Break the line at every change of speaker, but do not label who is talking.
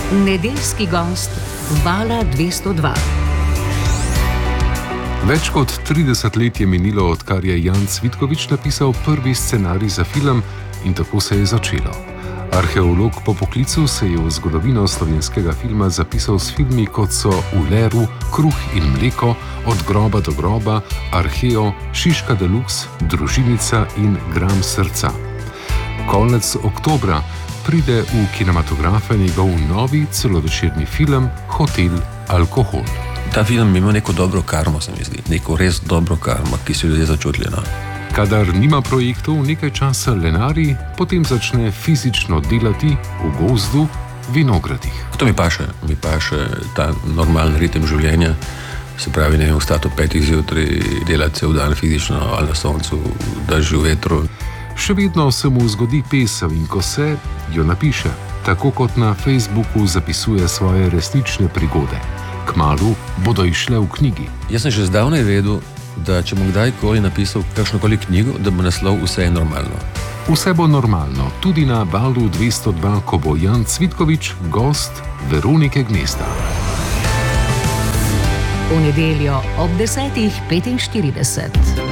Nedeljski gost Vala 202.
Več kot 30 let je minilo, odkar je Jan Cvitkovič napisal prvi scenarij za film, in tako se je začelo. Arheolog po poklicu se je v zgodovino slovenskega filma zapisal s filmi, kot so V leru, Kruh in mleko, Od groba do groba, Arheo, Šiška deluxe, Družinica in Gram srca. Konec oktobra pride v kinematografe njegov novi celovečerni film Hotel Alkohol.
Ta film ima neko dobro karmo, se mi zdi. Neko res dobro karmo, ki so ljudje začutili.
Kadar nima projektov nekaj časa lenari, potem začne fizično delati v gozdu, vinogradih.
To mi paše ta normalen ritem življenja. Se pravi, ne vem, vstati ob 5 zjutraj, delati cel dan fizično ali na soncu, dežju, vetru.
Še vedno se mu zgodi pesem in ko se jo napiše, tako kot na Facebooku zapisuje svoje resnične prigode. Kmalu bodo išle v knjigi.
Jaz sem že zdavnaj vedel, da če bom kdajkoli napisal kakšnokoli knjigo, da bo naslov Vse je normalno.
Vse bo normalno, tudi na Valu 202, ko bo Jan Cvitkovič gost Veronike Gnezda.
V nedeljo ob 10:45.